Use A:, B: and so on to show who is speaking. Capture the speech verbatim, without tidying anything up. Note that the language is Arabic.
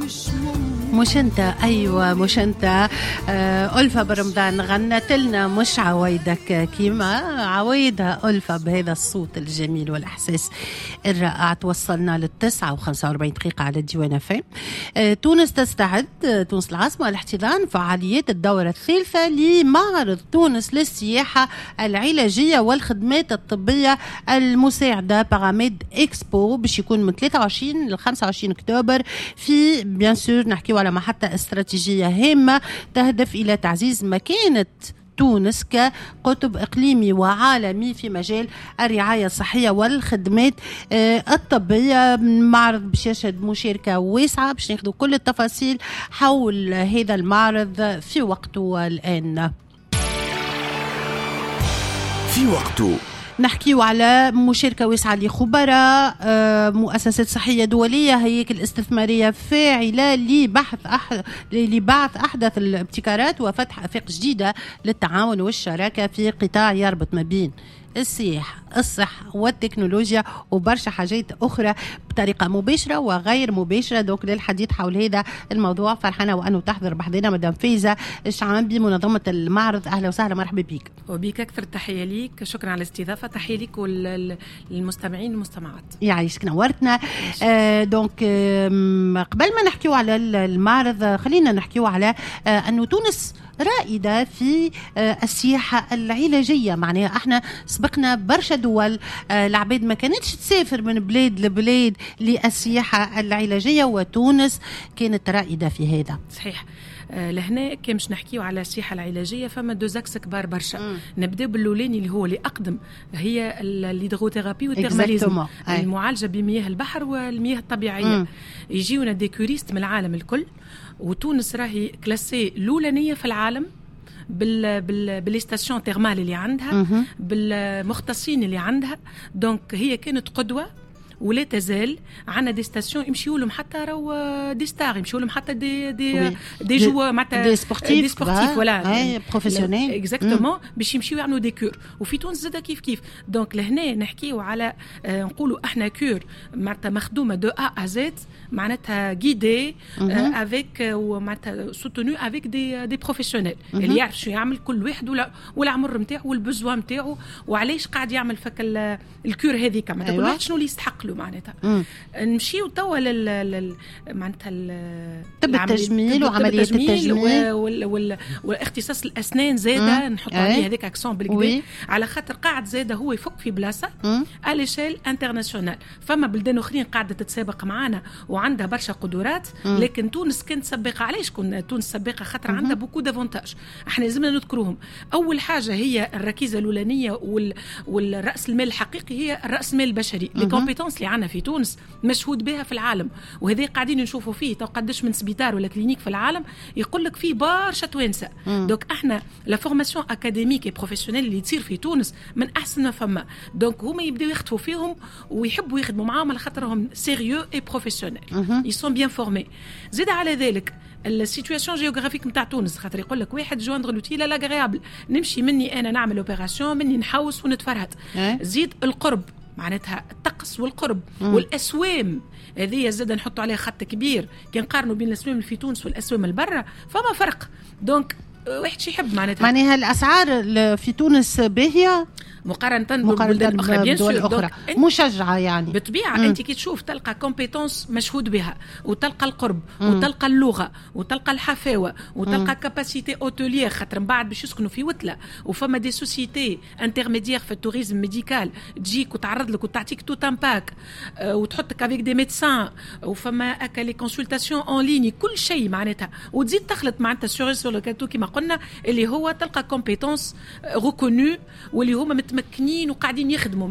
A: مش انت، ايوه مش انت. آه ألفة برمضان غنت لنا مش عوايدك كيما عوايدها ألفة بهذا الصوت الجميل والإحساس الرائع. توصلنا للتسعة وخمسة وأربعين دقيقة على الديوان فهم. آه تونس تستعد، تونس العاصمة لاحتضان فعاليات الدورة الثالثة لمعرض تونس للسياحة العلاجية والخدمات الطبية المساعدة باراميد إكسبو، باش يكون من ثلاثة وعشرين ل خمسة وعشرين أكتوبر في بيان سور نحكيو على محطة استراتيجية هامة تهدف إلى تعزيز مكانة تونس كقطب إقليمي وعالمي في مجال الرعاية الصحية والخدمات الطبية. معرض باش يشهد مشاركة واسعة، باش ناخذوا كل التفاصيل حول هذا المعرض في وقته الآن.
B: في وقته
A: نحكيو على مشاركة واسعة لخبراء مؤسسات صحية دولية، هياكل استثمارية فاعلة لبحث أح... لبعث أحدث الابتكارات وفتح آفاق جديدة للتعاون والشراكة في قطاع يربط ما بين السياحة، الصحة والتكنولوجيا وبرشا حاجات أخرى بطريقة مباشرة وغير مباشرة. دوك للحديث حول هذا الموضوع فرحانة وأنه تحضر بحضنا مدام فايزة الشعامبي منظمة المعرض. أهلا وسهلا، مرحبا بك.
C: وبيك أكثر تحية ليك، شكرا على الاستضافة، تحية ليك والمستمعين والمستمعات.
A: يعيشك، نورتنا. آه دونك آه قبل ما نحكيو على المعرض خلينا نحكيو على آه أنه تونس رائدة في آه السياحة العلاجية. معناها احنا سبقنا برشا دول آه العباد ما كانتش تسافر من بلاد لبلاد للسياحة العلاجية، وتونس كانت رائدة في هذا.
C: صحيح. آه لهنا كي مش نحكيو على السياحة العلاجية فما دوزاكس كبار برشا. نبدأ باللولاني اللي هو اللي أقدم، هي الهيدروثيرابي والترماليزم، المعالجة بمياه البحر والمياه الطبيعية. مم. يجيونا ديكوريست من العالم الكل، وتونس راهي كلاسي الأولانية في العالم بال بال بالستاسيون تيرمال اللي عندها، بالمختصين اللي عندها. دونك هي كانت قدوة ولا تزال. عنا دي ستاسيون يمشيو لهم حتى راهو دي ستار، يمشيو لهم حتى دي دي دي جو معناتها
A: دي سبورتيف
C: دي سبورتيف ولا
A: بروفيسيونيل
C: اكزاكتومون باش يمشيو يعملوا دي كور. وفي تونس زاد كيف كيف. دونك لهنا نحكيو على آه نقولوا احنا كور معناتها مخدومه دو ا ا زد، معناتها غيدي افيك ومعناتها سوتونو افيك دي دي بروفيسيونيل اللي يعرف شو يعمل كل واحد ولا والعمر نتاعو والبزوا نتاعو وعلاش قاعد يعمل فك الكور هذيك. معناتها كل واحد شنو اللي يستحق له. معناتها نمشيو توا لل معناتها
A: طب التجميل وعمليه التجميل
C: وال... وال... والاختصاص الاسنان زاده نحط عليه هذاك اكسون بالكدا، على خاطر قاعد زاده هو يفك في بلاصه اليشيل انترناسيونال. فما بلدان اخرين قاعده تتسابق معنا وعندها برشا قدرات، لكن تونس كانت سباقه. علاش كنا تونس سباقه؟ خاطر عندها بوكو دافونتاج احنا لازمنا نذكروهم. اول حاجه هي الركيزه الاولانيه وال... والراس المال الحقيقي هي الراس المال البشري. لي كومبيتونس اللي عندنا في تونس مشهود بها في العالم، وهذا قاعدين نشوفوا فيه. تو قداش من سبيطار ولا كلينيك في العالم يقول لك فيه برشا توانسه. دونك احنا لا فورماسيون اكاديميك اي بروفيسيونيل اللي تصير في تونس من احسن ما فما. دونك هما يبداو يخطفوا فيهم ويحبوا يخدموا معاهم على خاطرهم سيريو اي بروفيسيونيل، ils sont bien formés. زيد على ذلك السيتواسيون جيوغرافيك نتاع تونس، خاطر يقول لك واحد جوندر لوتيلا لاغريابل، نمشي مني انا نعمل اوبيراسيون مني نحوس ونتفرهد. زيد القرب معناتها الطقس والقرب مم. والأسوام هذه زاد نحطوا عليها خط كبير. كي نقارنوا بين الأسوام اللي في تونس والأسوام البرة فما فرق. دونك واحد شي يحب معناتها
A: معناها الأسعار في تونس باهية
C: مقارنة بالبلدان الأخرى بيان سور
A: أخرى مشجعة يعني
C: بالطبيعة. مم. أنت كي تشوف تلقى كومبيتونس مشهود بها، وتلقى القرب مم. وتلقى اللغة وتلقى الحفاوة وتلقى كاباسيتي أوتوليير، خاطر من بعد باش يسكنوا في وتلة وفما دي سوسيتي انترميديير في التوريزم ميديكال تجيك وتعرض لك وتعطيك توت ان باك وتحطك افيك دي ميدسان وفما اكا لي كونسلطاسيون اون ليني كل شيء معناتها، وتزيد تخلط معناتها سور سور لو كاتو كيما قلنا اللي هو تلقى كومبيتونس ريكونو واللي هما متمكنين وقاعدين يخدموا.